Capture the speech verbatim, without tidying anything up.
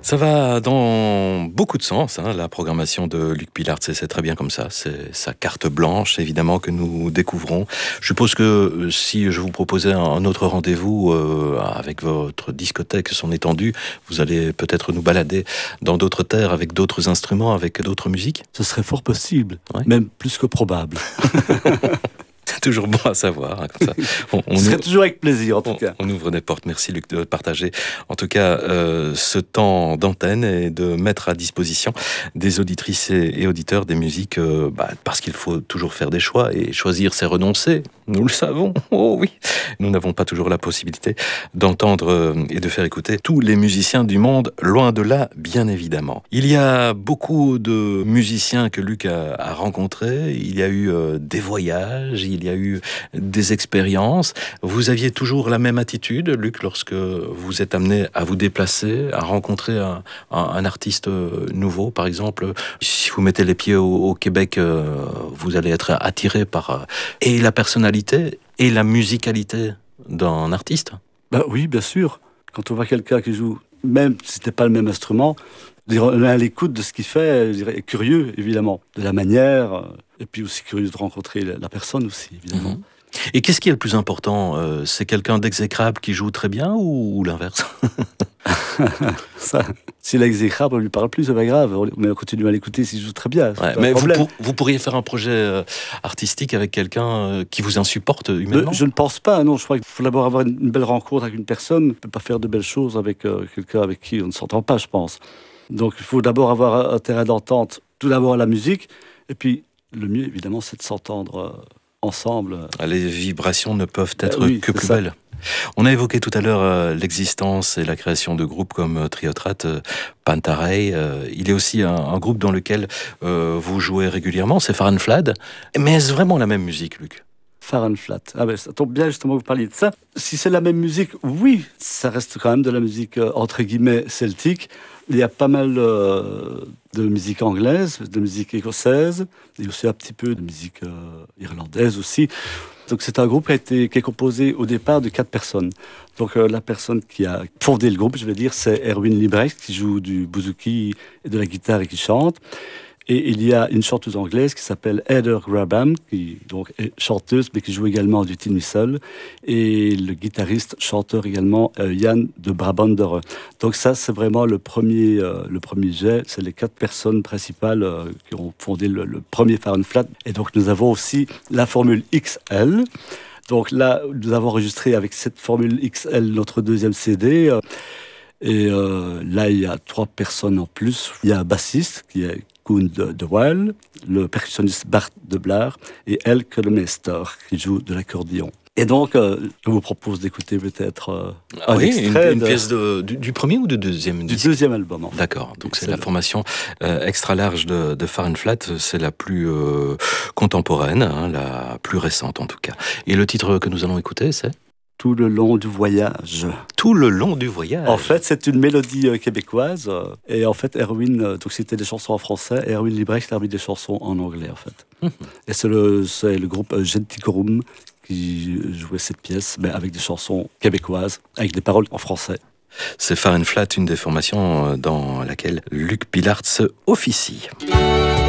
Ça va dans beaucoup de sens, hein, la programmation de Luc Pilartz, c'est très bien comme ça. C'est sa carte blanche, évidemment, que nous découvrons. Je suppose que si je vous proposais un autre rendez-vous euh, avec votre discothèque, son étendue, vous allez peut-être nous balader dans d'autres terres avec d'autres instruments, avec d'autres musiques. Ce serait fort possible, ouais. Même plus que probable. C'est toujours bon à savoir. Hein, comme ça. On, on Ce serait ouvre, toujours avec plaisir, en tout on, cas. On ouvre des portes. Merci, Luc, de partager, en tout cas, euh, ce temps d'antenne et de mettre à disposition des auditrices et, et auditeurs des musiques, euh, bah, parce qu'il faut toujours faire des choix, et choisir, c'est renoncer. Nous le savons. Oh oui. Nous n'avons pas toujours la possibilité d'entendre euh, et de faire écouter tous les musiciens du monde, loin de là, bien évidemment. Il y a beaucoup de musiciens que Luc a, a rencontrés. Il y a eu euh, des voyages, il y a eu des expériences. Vous aviez toujours la même attitude, Luc, lorsque vous êtes amené à vous déplacer, à rencontrer un, un, un artiste nouveau, par exemple. Si vous mettez les pieds au, au Québec, euh, vous allez être attiré par euh, et la personnalité et la musicalité d'un artiste. Ben oui, bien sûr. Quand on voit quelqu'un qui joue, même si c'était pas le même instrument, on est à l'écoute de ce qu'il fait, je dirais, curieux, évidemment, de la manière, et puis aussi curieux de rencontrer la personne aussi, évidemment. Mmh. Et qu'est-ce qui est le plus important ? euh, C'est quelqu'un d'exécrable qui joue très bien ou, ou l'inverse ? Ça, s'il est exécrable, on lui parle plus, c'est pas grave. Mais on continue à l'écouter s'il joue très bien. Ouais, mais vous, pour, vous pourriez faire un projet euh, artistique avec quelqu'un euh, qui vous insupporte humainement ? Je ne pense pas, non. Je crois qu'il faut d'abord avoir une belle rencontre avec une personne. On ne peut pas faire de belles choses avec euh, quelqu'un avec qui on ne s'entend pas, je pense. Donc il faut d'abord avoir un terrain d'entente, tout d'abord à la musique. Et puis le mieux, évidemment, c'est de s'entendre euh, ensemble. Les vibrations ne peuvent être euh, oui, que plus ça. belles. On a évoqué tout à l'heure euh, l'existence et la création de groupes comme euh, Triotrat, euh, Pantarei. Euh, il y a aussi un, un groupe dans lequel euh, vous jouez régulièrement, c'est Far and Flad. Mais est-ce vraiment la même musique, Luc ? Far and Flat. Ah ben, ça tombe bien justement que vous parliez de ça. Si c'est la même musique, oui, ça reste quand même de la musique euh, entre guillemets celtique. Il y a pas mal euh, de musique anglaise, de musique écossaise, et aussi un petit peu de musique euh, irlandaise aussi. Donc c'est un groupe qui, a été, qui est composé au départ de quatre personnes. Donc euh, la personne qui a fondé le groupe, je vais dire, c'est Erwin Liebrecht, qui joue du bouzouki et de la guitare et qui chante. Et il y a une chanteuse anglaise qui s'appelle Heather Graham, qui donc est chanteuse, mais qui joue également du tin whistle. Et le guitariste, chanteur également, euh, Jan de Brabander. Donc ça, c'est vraiment le premier, euh, le premier jet. C'est les quatre personnes principales euh, qui ont fondé le, le premier Far and Flat. Et donc nous avons aussi la formule X L. Donc là, nous avons enregistré avec cette formule X L notre deuxième C D. Euh, et euh, là, il y a trois personnes en plus. Il y a un bassiste qui est Koen de, de Waal, le percussionniste Bart de Blaar et Elke de Meester qui joue de l'accordéon. Et donc, euh, je vous propose d'écouter peut-être euh, ah un oui, extrait une, une de, pièce de, du, du premier ou du deuxième du disque ? deuxième album. En fait. D'accord, donc c'est, c'est la le... formation euh, extra large de, de Far and Flat, c'est la plus euh, contemporaine, hein, la plus récente en tout cas. Et le titre que nous allons écouter, c'est ? Tout le long du voyage. Tout le long du voyage. En fait, c'est une mélodie euh, québécoise. Euh, et en fait, Erwin, euh, donc c'était des chansons en français. Et Erwin Liebrecht a mis des chansons en anglais, en fait. Mm-hmm. Et c'est le, c'est le groupe euh, Genticorum qui jouait cette pièce, mais avec des chansons québécoises, avec des paroles en français. C'est Far and Flat, une des formations dans laquelle Luc Pilartz officie.